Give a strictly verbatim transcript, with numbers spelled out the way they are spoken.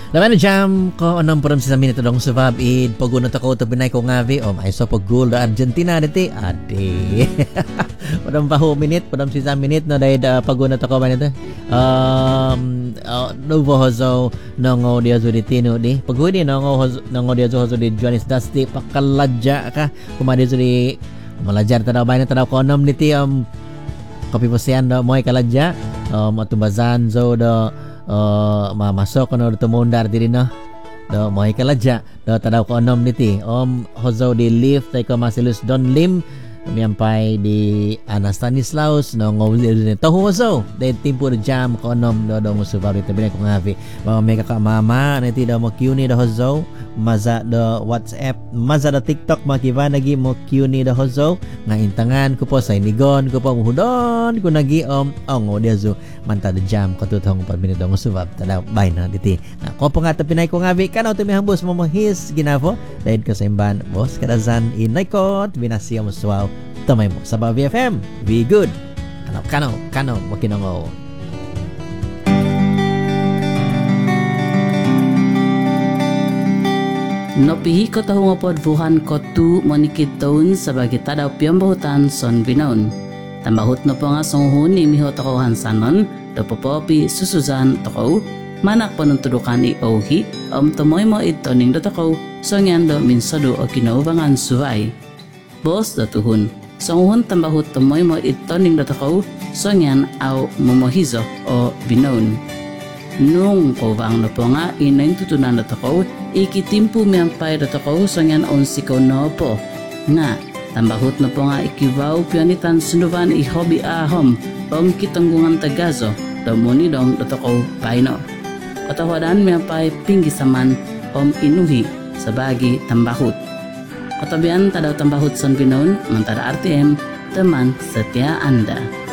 Laman na jam ko anong param sa minute dong subab id pagunot ako to binay ko ngavi om ay so paggul da Argentina dati ade. Padam baho minute padam sisa minute no dahil uh, pagunot ako ba nito. Um uh, no bohozo nongo dia zo ditino di. Pagudi nongo nongo dia zo di Johannes Dusty pakaladja ka kumadi zo di malajar tadaw bay na tadaw ko nom niti um kopi posian do moy kaladja um atubazan zo do Uh, mamasok ano dito mundar diri no do moy kalaja do tadaw ko onom niti om hozo di lift tay ko masilus don lim miampay di Anastanislaus no ngawli din to hozo de timpo de jam ko onom do do musubaw dito binay ko ngavi ba may ka mama niti do mo kyuni do hozo maza do WhatsApp maza do TikTok makiba nagi mo kyuni do hozo nga intangan ko po sa inigon ko po muhudon ko nagi om ong dia zo manta de jam ko tutong pag binidong subab tadaw bay na diti na ko po nga tapinay ko ngavi kanaw tumihang bus mo mohis ginafo dahil ko sa imban boss kadazan inay ko binasiya mo suwaw tamay mo sa B F M be good kanaw kanaw kanaw makinango. Nopihi ko tahu ngopod vuhan ko tu monikit taon sebagai tadaw piyambahutan son binaon. Tambahut no po nga songhun ni miho toko hansanon do popopi susuzan toko manak panuntudukan i ohi om tomoy mo ito ning do toko songyan do minsado o kinaubangan suway. Bos do tuhun songhun tambahut tomoy mo ito ning do toko songyan au momohizo o binaon. Nung kovang no po nga ineng tutunan do toko ikitimpu miampay do toko songyan on siko no po nga tambahut no po nga ikibaw pianitan sunuban i hobi ahom om kitanggungan tagazo do monidong do toko paino katawadan miampay pinggisaman om inuhi sabagi tambahut katabian tadaw tambahut son binon mantada R T M teman setia Anda.